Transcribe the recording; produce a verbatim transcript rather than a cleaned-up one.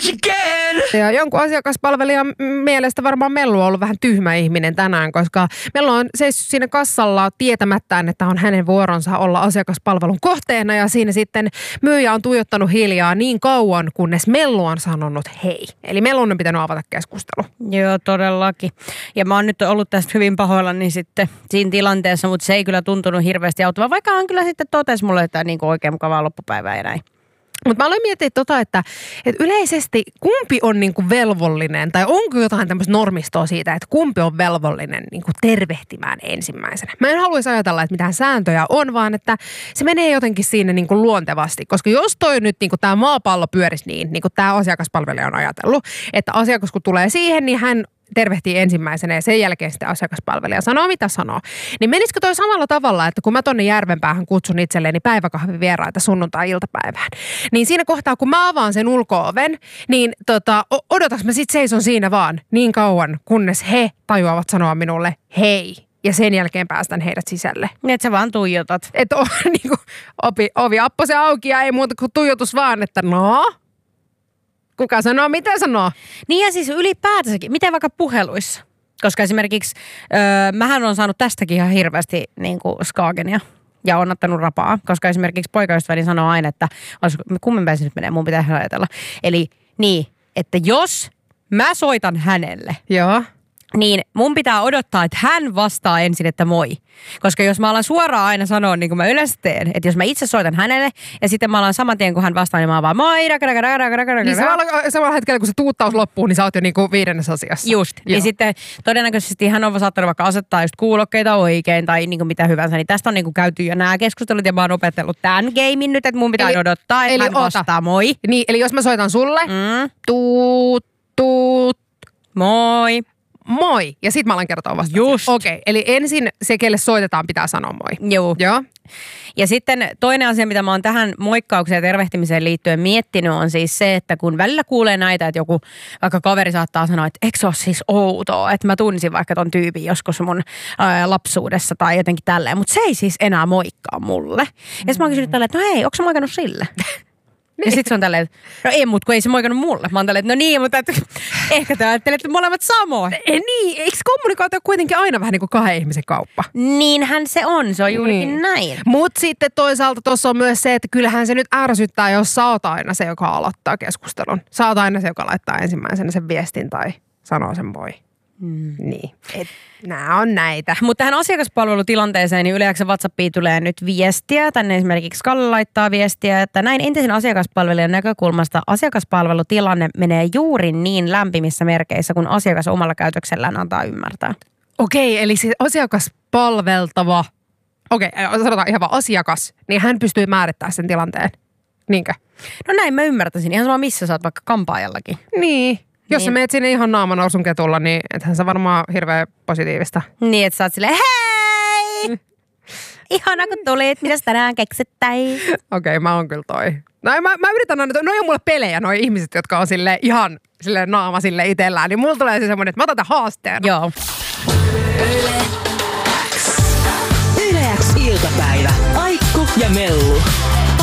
again! Ja jonkun asiakaspalvelijan mielestä varmaan Mellu on ollut vähän tyhmä ihminen tänään, koska Mellu on seissyt siinä kassalla tietämättään, että on hänen vuoronsa olla asiakaspalvelun kohteena ja siinä sitten myyjä on tuijottanut hiljaa niin kauan, kunnes Mellu on sanonut hei. Eli Mellun on pitänyt avata keskustelu. Joo, todellakin. Ja mä oon nyt ollut tästä hyvin pahoillani sitten siinä tilanteessa, mutta se ei kyllä tuntunut hirveästi auttavaa, vaikka hän kyllä sitten totesi mulle, että niin kuin oikein mukavaa loppupäivää ja näin. Mutta mä aloin miettiä tota, että, että yleisesti kumpi on niinku velvollinen, tai onko jotain tämmöistä normistoa siitä, että kumpi on velvollinen niinku tervehtimään ensimmäisenä. Mä en haluaisi ajatella, että mitään sääntöjä on, vaan että se menee jotenkin siinä niinku luontevasti. Koska jos toi nyt niinku tämä maapallo pyörisi niin, niin kuin tämä asiakaspalvelija on ajatellut, että asiakas kun tulee siihen, niin hän tervehtii ensimmäisenä ja sen jälkeen sitten asiakaspalvelija sanoo, mitä sanoo. Niin menisikö toi samalla tavalla, että kun mä tonne Järvenpäähän kutsun itselleni päiväkahvivieraita sunnuntai-iltapäivään, niin siinä kohtaa, kun mä avaan sen ulko-oven, niin tota, odotaks mä sit seison siinä vaan niin kauan, kunnes he tajuavat sanoa minulle hei. Ja sen jälkeen päästän heidät sisälle. Niin, että sä vaan tuijotat. Että on niin kuin ovi, ovi apposen auki ja ei muuta kuin tuijotus vaan, että no... Kuka sanoo, mitä sanoo? Niin ja siis ylipäätänsäkin, miten vaikka puheluissa? Koska esimerkiksi, öö, mähän on saanut tästäkin ihan hirveästi niin kuin skaagenia ja on ottanut rapaa. Koska esimerkiksi poikaystäväni sanoo aina, että kummin päin se nyt menee, mun pitää ajatella. Eli niin, että jos mä soitan hänelle, joo, niin mun pitää odottaa, että hän vastaa ensin, että moi. Koska jos mä alan suoraan aina sanoa, niin kuin mä yleensä teen, että jos mä itse soitan hänelle ja sitten mä alan saman tien, kun hän vastaa, niin mä oon vaan moi, raka, raka, raka, raka, niin samalla, samalla hetkellä, kun se tuuttaus loppuu, niin sä oot jo niin kuin viidennessä asiassa. Just. Joo. Ja sitten todennäköisesti hän on saattanut vaikka asettaa just kuulokkeita oikein tai niin kuin mitä hyvänsä. Niin tästä on niin kuin käyty jo nämä keskustelut ja mä oon opetellut tämän gamein nyt, että mun pitää eli, odottaa, että hän oota. vastaa moi. Niin, eli jos mä soitan sulle, mm. tuut, tuut, moi. Moi. Ja sit mä alan kertoa vasta. Just. Okei, okay. Eli ensin se, kelle soitetaan, pitää sanoa moi. Joo. Joo. Ja sitten toinen asia, mitä mä oon tähän moikkaukseen ja tervehtimiseen liittyen miettinyt, on siis se, että kun välillä kuulee näitä, että joku vaikka kaveri saattaa sanoa, että eikö se ole siis outoa, että mä tunsin vaikka ton tyypin joskus mun ää, lapsuudessa tai jotenkin tälleen, mutta se ei siis enää moikkaa mulle. Ja sitten mä oon kysynyt tälleen, että no hei, onko sä moikannut sille? Niin. Ja sit se on tälleen, no ei mut, kun ei se moikannut mulle. Mä oon tälleen, no niin, mutta et, ehkä te ajattelette molemmat samoin. E, niin, eikö kommunikaatio kuitenkin aina vähän niin kuin kahden ihmisen kauppa? Niinhän se on, se on juurikin niin. näin. Mut sitten toisaalta tuossa on myös se, että kyllähän se nyt ärsyttää, jos sä oot aina se, joka aloittaa keskustelun. Sä oot aina se, joka laittaa ensimmäisenä sen viestin tai sanoo sen voi. Mm. Niin, et nää on näitä. Mutta tähän asiakaspalvelutilanteeseen niin yleensä WhatsAppiin tulee nyt viestiä. Tänne esimerkiksi Kalle laittaa viestiä, että näin entisen asiakaspalvelijan näkökulmasta asiakaspalvelutilanne menee juuri niin lämpimissä merkeissä, kun asiakas omalla käytöksellään antaa ymmärtää. Okei, eli se asiakaspalveltava, okei, sanotaan ihan vaan asiakas, niin hän pystyy määrittämään sen tilanteen. Niinkö? No näin mä ymmärtäisin. Ihan sama missä sä oot vaikka kampaajallakin. Niin. Jos niin. sä meet sinne ihan naamanousun ketulla, niin ethän se varmaan hirveän positiivista. Niin, että sä oot silleen, hei! Ihana kun tulit, mitäs tänään keksittäis? Okei, okay, mä oon kyllä toi. No mä, mä yritän aina, noi on mulle pelejä, noi ihmiset, jotka on sille ihan sille naama sille itellään. Niin mulla tulee se semmoinen, että mä otan tämän haasteena. Joo. Yle X iltapäivä. Aikku ja Mellu.